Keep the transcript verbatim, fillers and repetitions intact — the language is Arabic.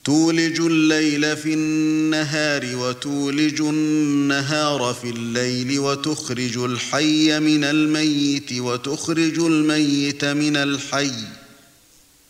تولج الليل في النهار وتولج النهار في الليل وتخرج الحي من الميت وتخرج الميت من الحي